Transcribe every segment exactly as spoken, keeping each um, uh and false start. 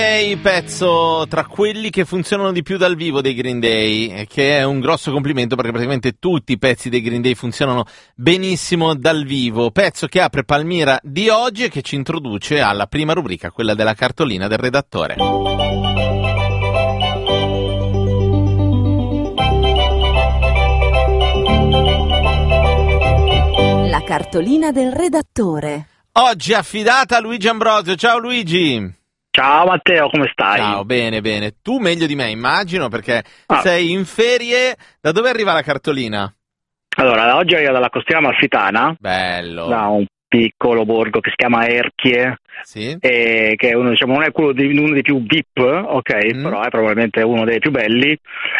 Day, pezzo tra quelli che funzionano di più dal vivo dei Green Day, che è un grosso complimento perché praticamente tutti i pezzi dei Green Day funzionano benissimo dal vivo. Pezzo che apre Palmira di oggi e che ci introduce alla prima rubrica, quella della cartolina del redattore. La cartolina del redattore. Oggi affidata a Luigi Ambrosio. Ciao Luigi! Ciao Matteo, come stai? Ciao, bene, bene. Tu meglio di me, immagino, perché ah. sei in ferie. Da dove arriva la cartolina? Allora, oggi arriva dalla costiera amalfitana. Bello. Da un piccolo borgo che si chiama Erchie. Sì. E che è uno, diciamo, non è quello di uno dei più V I P, ok, mm. però è probabilmente uno dei più belli.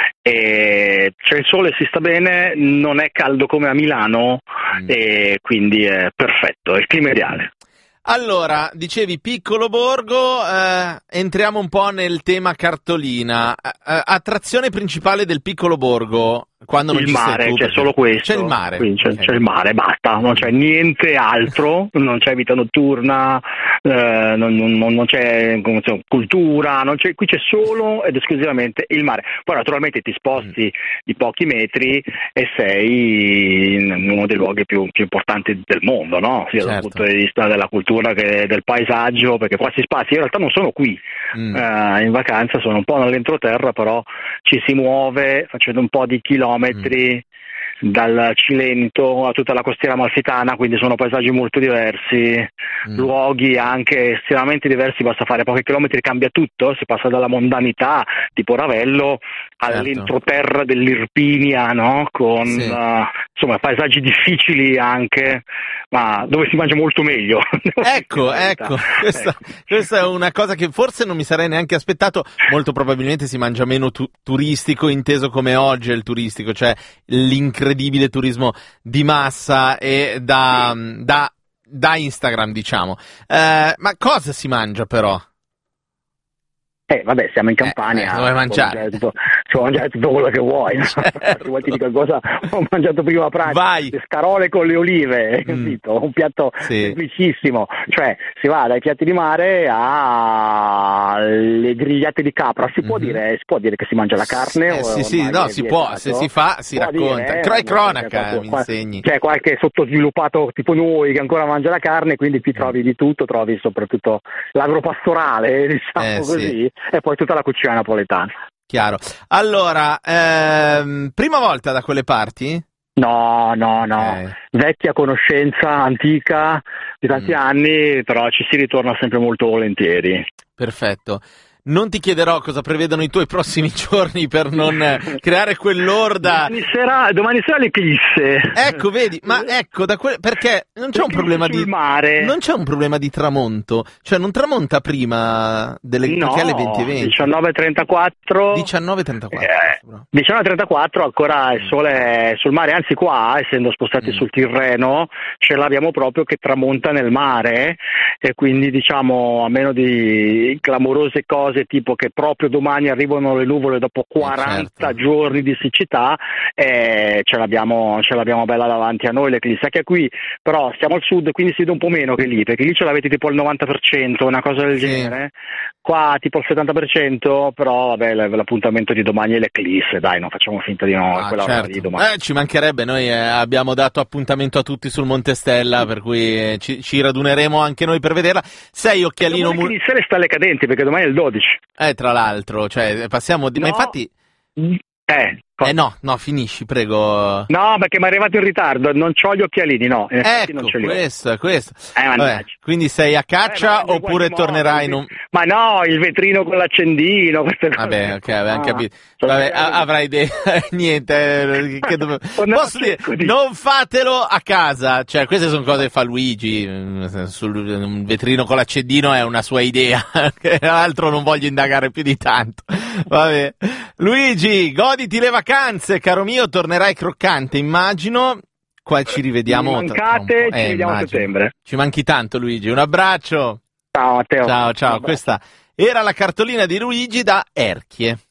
E c'è il sole, si sta bene, non è caldo come a Milano, mm. e quindi è perfetto, è il clima ideale. Allora, dicevi piccolo borgo, eh, entriamo un po' nel tema cartolina. Eh, attrazione principale del piccolo borgo, quando non il ci mare, sei tu, c'è solo questo. C'è il mare. Qui c'è, okay. c'è il mare, basta, non c'è niente altro, non c'è vita notturna, eh, non, non, non c'è come so, cultura, non c'è, qui c'è solo ed esclusivamente il mare. Poi naturalmente ti sposti mm. di pochi metri e sei in uno dei luoghi più, più importanti del mondo, no? Sia certo. dal punto di vista della cultura che del paesaggio, perché qua si spazi. Io in realtà non sono qui mm. eh, in vacanza, sono un po' nell'entroterra, però ci si muove facendo un po' di chilometri Mm. dal Cilento a tutta la costiera amalfitana, quindi sono paesaggi molto diversi, mm. luoghi anche estremamente diversi, basta fare pochi chilometri, cambia tutto, si passa dalla mondanità tipo Ravello certo. all'entroterra dell'Irpinia, no? Con sì. uh, insomma paesaggi difficili anche, ma dove si mangia molto meglio. Ecco, ecco, questa, questa è una cosa che forse non mi sarei neanche aspettato, molto probabilmente si mangia meno tu- turistico, inteso come oggi è il turistico, cioè l'incredibile turismo di massa e da, da, da Instagram, diciamo. Eh, ma cosa si mangia però? Eh, vabbè, siamo in Campania, eh, dove mangiare? Puoi mangiare, tutto, puoi mangiare tutto quello che vuoi, no? Se vuoi ti dico qualcosa, ho mangiato prima a pranzo, Vai. le scarole con le olive, mm. capito? Un piatto sì. semplicissimo, cioè si va dai piatti di mare alle grigliate di capra, si può mm-hmm. dire si può dire che si mangia la carne? Eh, o sì, sì, no, si può, se si fa, si può racconta. Dire, eh, cronaca, mi insegni. C'è qualche sottosviluppato tipo noi che ancora mangia la carne, quindi qui trovi di tutto, trovi soprattutto l'agropastorale, diciamo eh, così. Sì. E poi tutta la cucina napoletana. Chiaro. Allora, ehm, prima volta da quelle parti? No, no, no. Okay. Vecchia conoscenza, antica, di tanti mm. anni, però ci si ritorna sempre molto volentieri. Perfetto. Non ti chiederò cosa prevedono i tuoi prossimi giorni per non creare quell'orda. Domani sera, domani sera l'eclisse. Ecco, vedi, ma ecco, da que- perché non c'è un problema di mare. Non c'è un problema di tramonto, cioè non tramonta prima delle no, perché alle venti e venti. diciannove e trentaquattro diciannove e trentaquattro. Eh, diciannove e trentaquattro ancora il sole è sul mare, anzi qua, essendo spostati mm. sul Tirreno, ce l'abbiamo proprio che tramonta nel mare e quindi diciamo a meno di clamorose cose tipo che proprio domani arrivano le nuvole dopo quaranta certo. giorni di siccità, eh, ce l'abbiamo ce l'abbiamo bella davanti a noi l'eclisse, che qui però siamo al sud quindi si vede un po' meno che lì, perché lì ce l'avete tipo al novanta per cento, una cosa del sì. genere, qua tipo il settanta per cento, però vabbè l'appuntamento di domani è l'eclisse, dai, non facciamo finta di no, ah, quella certo. di domani. Eh, ci mancherebbe, noi eh, abbiamo dato appuntamento a tutti sul Monte Stella, per cui eh, ci, ci raduneremo anche noi per vederla. Sei occhialino mu- l'eclisse resta alle cadenti perché domani è il dodici. Eh, tra l'altro, cioè, passiamo di... No. Ma infatti... Eh, eh no, no, finisci, prego. No, perché mi è arrivato in ritardo, non c'ho gli occhialini, no. Ecco, non ce li questo, questo. Eh, Vabbè, quindi sei a caccia eh, oppure tornerai in un... Ma no, il vetrino con l'accendino, queste cose. Vabbè, ok, avevamo ah, capito. Vabbè, a- avrai idea, niente, che dove... posso dire, non fatelo a casa, cioè queste sono cose che fa Luigi, sul un vetrino con l'accendino è una sua idea, che altro non voglio indagare più di tanto. Vabbè. Luigi, goditi le vacanze, caro mio, tornerai croccante, immagino. Qua ci rivediamo. Mi mancate, tra ci vediamo a settembre. Ci manchi tanto, Luigi. Un abbraccio. Ciao Matteo. Ciao, ciao. Questa era la cartolina di Luigi da Erchie.